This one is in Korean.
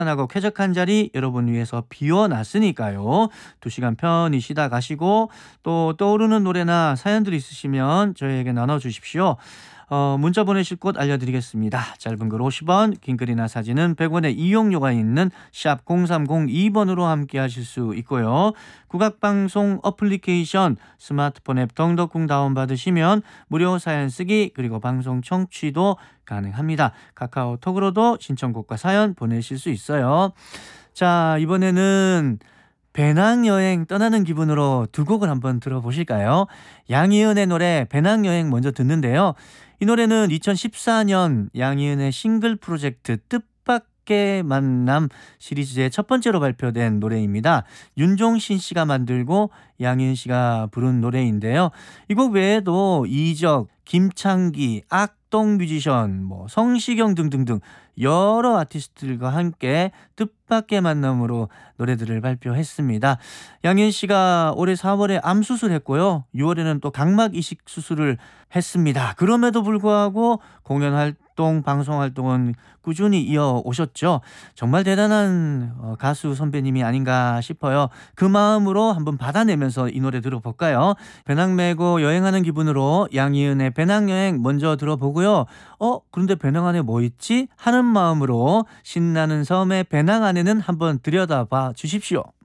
편하고 쾌적한 자리 여러분 위해서 비워놨으니까요. 2시간 편히 쉬다 가시고 또 떠오르는 노래나 사연들 있으시면 저희에게 나눠주십시오. 문자 보내실 곳 알려드리겠습니다. 짧은 글 50원, 긴 글이나 사진은 100원의 이용료가 있는 샵 0302번으로 함께 하실 수 있고요. 국악방송 어플리케이션 스마트폰 앱 덩덕궁 다운받으시면 무료 사연 쓰기 그리고 방송 청취도 가능합니다. 카카오톡으로도 신청곡과 사연 보내실 수 있어요. 자, 이번에는 배낭여행 떠나는 기분으로 두 곡을 한번 들어보실까요? 양희은의 노래 배낭여행 먼저 듣는데요. 이 노래는 2014년 양희은의 싱글 프로젝트 뜻밖의 만남 시리즈의 첫 번째로 발표된 노래입니다. 윤종신 씨가 만들고 양희은 씨가 부른 노래인데요. 이 곡 외에도 이적, 김창기, 악동 뮤지션, 성시경 등등등 여러 아티스트들과 함께 뜻밖의 만남으로 노래들을 발표했습니다. 양희은 씨가 올해 4월에 암 수술했고요. 6월에는 또 각막 이식 수술을 했습니다. 그럼에도 불구하고 공연 활동, 방송 활동은 꾸준히 이어오셨죠. 정말 대단한 가수 선배님이 아닌가 싶어요. 그 마음으로 한번 받아내면서 이 노래 들어볼까요? 배낭 메고 여행하는 기분으로 양희은의 배낭여행 먼저 들어보고요. 그런데 배낭 안에 뭐 있지? 하는 마음으로 신나는 섬의 배낭 안에는 한번 들여다봐 주십시오.